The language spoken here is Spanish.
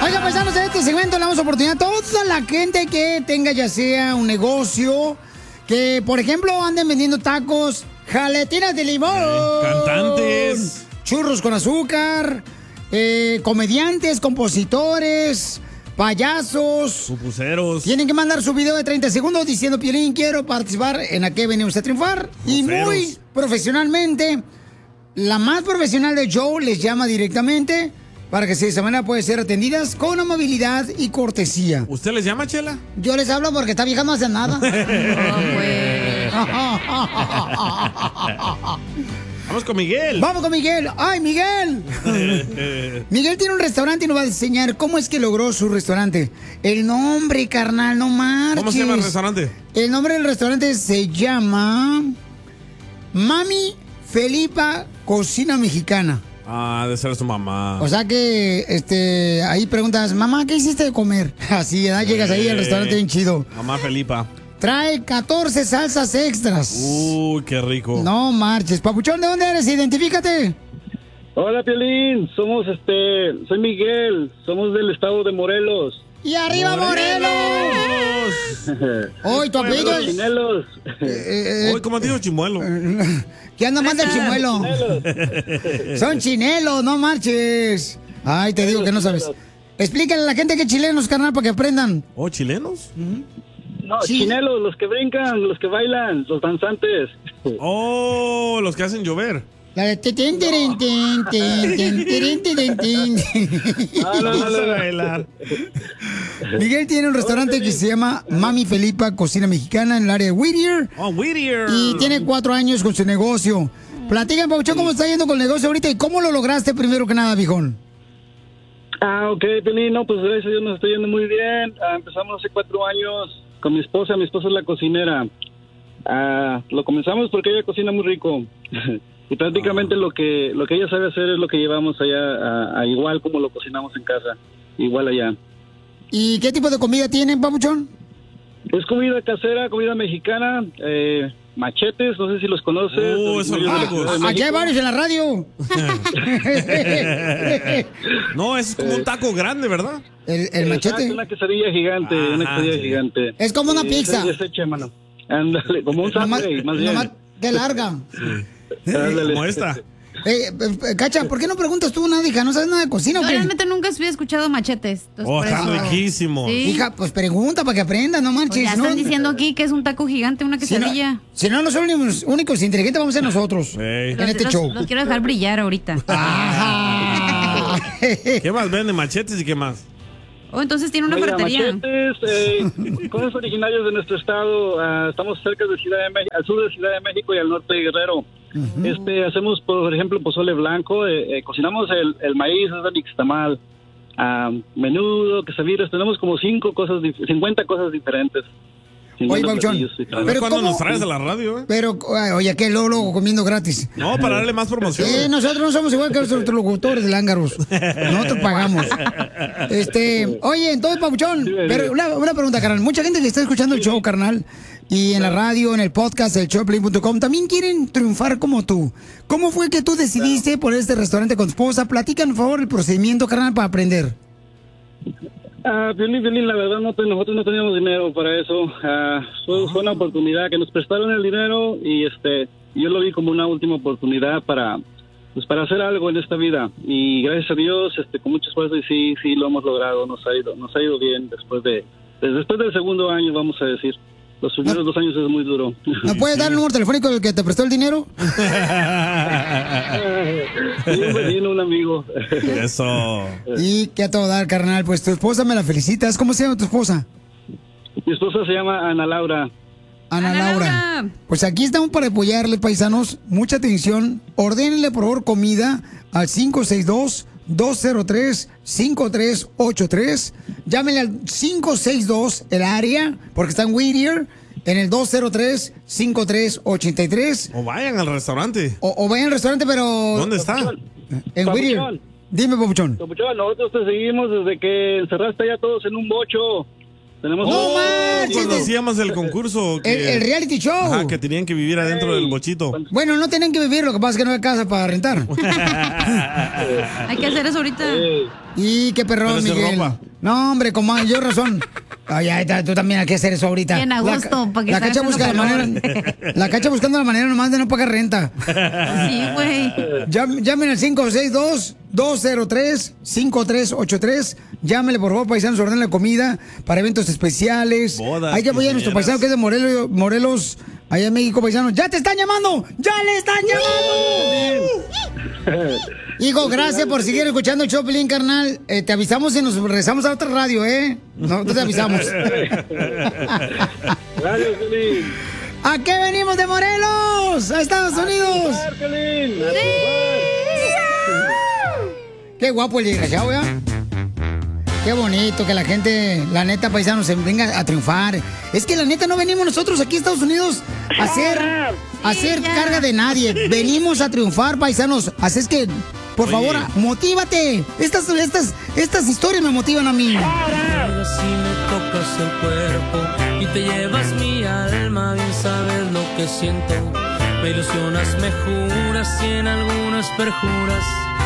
Oiga, paisanos, en este segmento le damos oportunidad a toda la gente que tenga ya sea un negocio, que por ejemplo anden vendiendo tacos, jaletinas de limón, cantantes, churros con azúcar, comediantes, compositores, payasos, pupuseros. Tienen que mandar su video de 30 segundos diciendo: Piolín, quiero participar en ¿A qué venimos a triunfar? Y muy profesionalmente, la más profesional de Joe les llama directamente para que de esa manera pueden ser atendidas con amabilidad y cortesía. ¿Usted les llama, Chela? Yo les hablo porque esta vieja no hace nada. Vamos con Miguel. Vamos con Miguel. ¡Ay, Miguel! Miguel tiene un restaurante y nos va a enseñar cómo es que logró su restaurante. El nombre, carnal, no marches. ¿Cómo se llama el restaurante? El nombre del restaurante se llama Mami Felipa Cocina Mexicana. Ah, de ser su mamá. O sea que ahí preguntas: mamá, ¿qué hiciste de comer? Así, ¿verdad? Llegas ahí al restaurante bien chido. Mamá Felipa. Trae 14 salsas extras. Uy, qué rico. No marches. Papuchón, ¿de dónde eres? Identifícate. Hola, Piolín. Soy Miguel. Somos del estado de Morelos. ¡Y arriba, Morelos! ¡Hoy tu apellido! Chinelos. Hoy, como digo, chimuelo. ¿Qué anda más del chimuelo? Son chinelos, no marches. Ay, te digo que no sabes. Explícale a la gente que es chilenos, carnal, para que aprendan. ¿Oh, chilenos? No, chinelos, los que brincan, los que bailan, los danzantes. Oh, los que hacen llover. La de tin, tin, tin, tin, tin, tin, tin, tin. Miguel tiene un restaurante que se llama Mami Felipa Cocina Mexicana en el área de Whittier. Oh, Whittier. Y tiene 4 años con su negocio. Platícame, Pauchón, ¿cómo está yendo con el negocio ahorita y cómo lo lograste primero que nada, viejón? Ok, Piolín, no, pues gracias a Dios nos está yendo muy bien. Empezamos hace 4 años con mi esposa es la cocinera. Lo comenzamos porque ella cocina muy rico. Y prácticamente lo que ella sabe hacer es lo que llevamos allá, a igual como lo cocinamos en casa, igual allá. ¿Y qué tipo de comida tienen, papuchón? Es comida casera, comida mexicana, machetes, no sé si los conoces. Esos largos. Aquí hay varios en la radio. No, es como un taco grande, ¿verdad? El machete. Es una quesadilla gigante, Es como una pizza. Es hecha, mano. Ándale, como un Subway, más bien. Nomás de larga. Como esta. Cacha, ¿por qué no preguntas tú nada, hija? ¿No sabes nada de cocina o qué? Realmente nunca había escuchado machetes. Están riquísimos. Sí. Hija, pues pregunta para que aprendas, no manches. Pues ya están diciendo aquí que es un taco gigante, una quesadilla. Si no son los únicos inteligentes, vamos a ser nosotros. En este show. Los quiero dejar brillar ahorita. ¿Qué más venden? ¿Machetes y qué más? Entonces tiene una ferretería. Machetes, cosas originarias de nuestro estado. Estamos cerca de al sur de Ciudad de México y al norte de Guerrero. Hacemos, por ejemplo, pozole blanco. Cocinamos el maíz, el nixtamal, menudo, quesadillas. Tenemos como 50 cosas diferentes. Oye, Pauchón, pero ¿cuándo nos traes a la radio? Pero, oye, ¿qué luego comiendo gratis? No, para darle más promoción. Nosotros no somos igual que los otros locutores de lángaros. Nosotros pagamos. Oye, entonces, Pauchón, pero una pregunta, carnal. Mucha gente que está escuchando el show, carnal, y en la radio, en el podcast, el showplay.com, también quieren triunfar como tú. ¿Cómo fue que tú decidiste poner este restaurante con tu esposa? Platícanos, por favor, el procedimiento, carnal, para aprender. Piolín, la verdad nosotros no teníamos dinero para eso. Fue una oportunidad que nos prestaron el dinero y yo lo vi como una última oportunidad para hacer algo en esta vida. Y gracias a Dios, con mucho esfuerzo, y sí lo hemos logrado. Nos ha ido bien después del segundo año, vamos a decir. Los primeros 2 años es muy duro. ¿No puedes dar el número telefónico del que te prestó el dinero? Un vecino, un amigo. Eso. Y qué a todo dar, carnal. Pues tu esposa me la felicitas. ¿Cómo se llama tu esposa? Mi esposa se llama Ana Laura. Ana Laura. Pues aquí estamos para apoyarle, paisanos. Mucha atención. Ordénenle, por favor, comida al 562-203-5383. Llámenle al 562, el área, porque está en Whittier, en el 203-5383. O vayan al restaurante. O vayan al restaurante, pero... ¿Dónde está? En Whittier. Dime, Papuchón. Papuchón, nosotros te seguimos desde que encerraste ya todos en un bocho. Tenemos ¡No marches! Cuando hacíamos el concurso. El reality show. Ajá, que tenían que vivir adentro del bochito. Bueno, no tienen que vivir, lo que pasa es que no hay casa para rentar. Hay que hacer eso ahorita. Y qué perrón, Pero sin Miguel. ropa. No, hombre, con yo razón. Ay, tú también hay que hacer eso ahorita. En agosto, para que la esté Cacha busca la haciendo manera. La Cacha buscando la manera nomás de no pagar renta. Sí, güey. Llamen al 562-203-5383. Llámele, por favor, paisanos, ordenen la comida para eventos especiales. Bodas, Hay que apoyar a nuestro paisano que es de Morelos, allá en México, paisanos. ¡Ya te están llamando! ¡Ya le están llamando! Hijo, gracias por seguir escuchando el show, Pelín, carnal. Te avisamos y nos regresamos a otra radio, ¿eh? Nosotros te avisamos. Gracias, Pelín. ¿A qué venimos de Morelos? ¡A Estados Unidos! Pelín. ¡Qué guapo el desgraciado, ¿ya? Qué bonito que la gente, la neta, paisanos, se venga a triunfar. Es que la neta no venimos nosotros aquí a Estados Unidos a hacer carga de nadie. Venimos a triunfar, paisanos. Así es que, por favor, motívate. Estas historias me motivan a mí. Si me tocas el cuerpo y te llevas mi alma, bien sabes lo que siento. Me ilusionas, me juras y en algunas perjuras